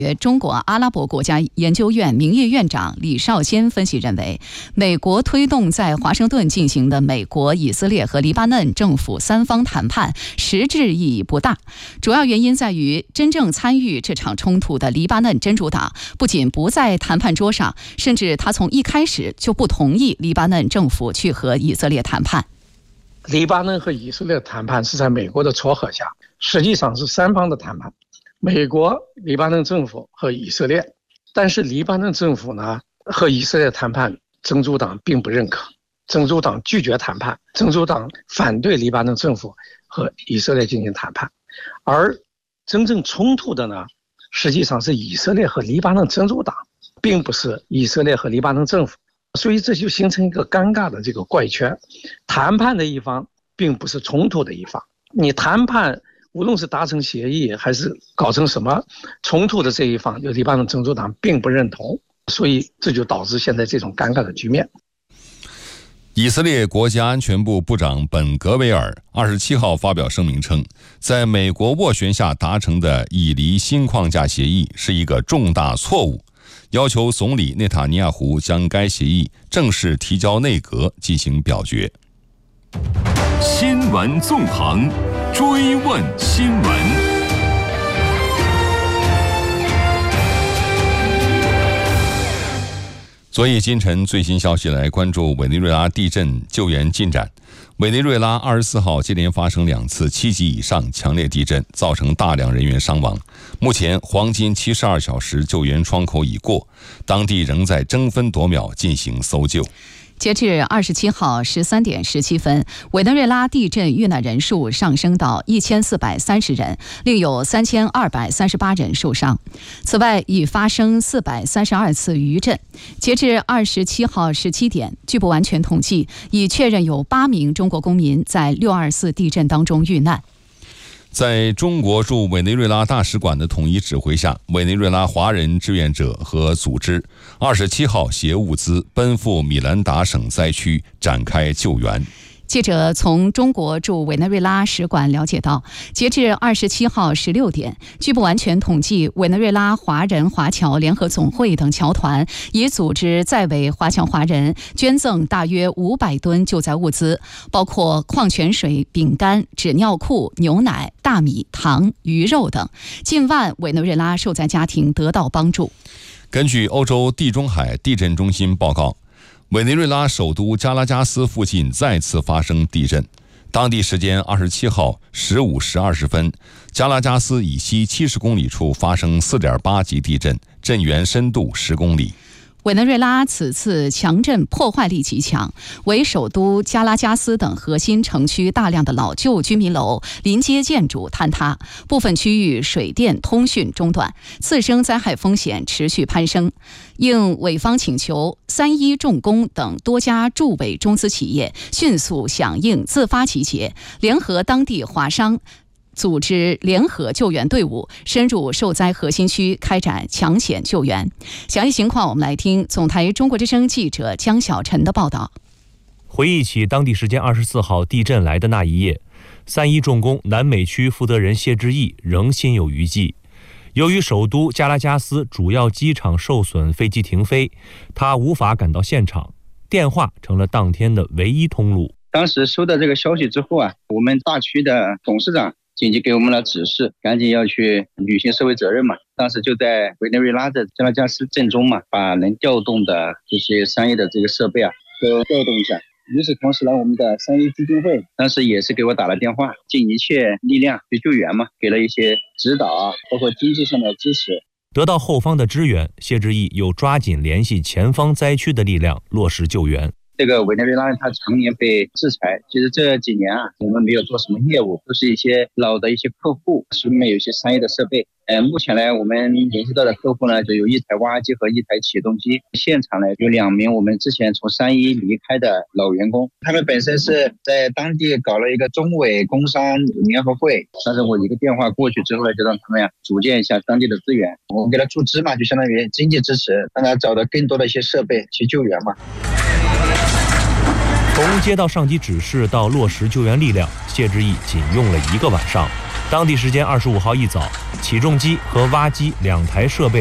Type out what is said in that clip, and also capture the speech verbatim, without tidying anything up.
中国阿拉伯国家研究院名誉院长李少先分析认为，美国推动在华盛顿进行的美国、以色列和黎巴嫩政府三方谈判实质意义不大，主要原因在于真正参与这场冲突的黎巴嫩真主党不仅不在谈判桌上，甚至他从一开始就不同意黎巴嫩政府去和以色列谈判。 黎巴嫩和以色列谈判是在美国的撮合下，实际上是三方的谈判，美国、黎巴嫩政府和以色列。但是黎巴嫩政府呢和以色列谈判，真主党并不认可，真主党拒绝谈判，真主党反对黎巴嫩政府和以色列进行谈判。而真正冲突的呢，实际上是以色列和黎巴嫩真主党，并不是以色列和黎巴嫩政府。所以这就形成一个尴尬的这个怪圈，谈判的一方并不是冲突的一方，你谈判无论是达成协议还是搞成什么冲突的这一方，就黎巴嫩真主党并不认同，所以这就导致现在这种尴尬的局面。 以色列国家安全部部长本格维尔二十七号发表声明称，在美国斡旋下达成的以黎新框架协议是一个重大错误，要求总理内塔尼亚胡将该协议正式提交内阁进行表决。 新闻纵横，追问新闻。 昨夜今晨最新消息来关注委内瑞拉地震救援进展。委内瑞拉二十四号接连发生两次七级以上强烈地震，造成大量人员伤亡。目前黄金七十二小时救援窗口已过，当地仍在争分夺秒进行搜救。 截至二十七号十三点十七分，委内瑞拉地震遇难人数上升到一千四百三十人，另有三千二百三十八人受伤。此外，已发生四百三十二次余震。截至二十七号十七点，据不完全统计，已确认有八名中国公民在六二四地震当中遇难。 在中国驻委内瑞拉大使馆的统一指挥下，委内瑞拉华人志愿者和组织二十七号携物资奔赴米兰达省灾区展开救援。 记者从中国驻委内瑞拉使馆了解到，截至二十七号十六点，据不完全统计，委内瑞拉华人华侨联合总会等侨团已组织在委华侨华人捐赠大约五百吨救灾物资，包括矿泉水、饼干、纸尿裤、牛奶、大米、糖、鱼肉等，近万委内瑞拉受灾家庭得到帮助。 根据欧洲地中海地震中心报告，委内瑞拉首都加拉加斯附近再次发生地震。当地时间二十七号十五时二十分，加拉加斯以西七十公里处发生四点八级地震，震源深度十公里。 委内瑞拉此次强震破坏力极强，为首都加拉加斯等核心城区大量的老旧居民楼、临街建筑坍塌，部分区域水电通讯中断，次生灾害风险持续攀升。应委方请求，三一重工等多家驻委中资企业迅速响应，自发集结，联合当地华商，组织联合救援队伍，深入受灾核心区开展抢险救援。详细情况，我们来听总台中国之声记者江小晨的报道。 回忆起当地时间二十四号地震来的那一夜，三一重工南美区负责人谢志毅仍心有余悸。由于首都加拉加斯主要机场受损，飞机停飞，他无法赶到现场，电话成了当天的唯一通路。 当时收到这个消息之后啊，我们大区的董事长紧急给我们了指示，赶紧要去履行社会责任嘛。当时就在委内瑞拉的加拉加斯震中嘛，把能调动的这些商业的这个设备啊都调动一下。与此同时呢，我们的三一基金会当时也是给我打了电话，尽一切力量去救援嘛，给了一些指导啊，包括经济上的支持。 得到后方的支援，谢志毅又抓紧联系前方灾区的力量，落实救援。 这个委内瑞拉它常年被制裁，其实这几年啊，我们没有做什么业务，都是一些老的一些客户，手里面有一些商业的设备。呃，目前呢，我们联系到的客户呢，就有一台挖机和一台起动机。现场呢，有两名我们之前从三一离开的老员工，他们本身是在当地搞了一个中委工商联合会，但是我一个电话过去之后呢，就让他们呀组建一下当地的资源，我们给他注资嘛，就相当于经济支持，让他找到更多的一些设备去救援嘛。 从接到上级指示到落实救援力量，谢志毅仅用了一个晚上。 当地时间二十五号一早，起重机和挖机两台设备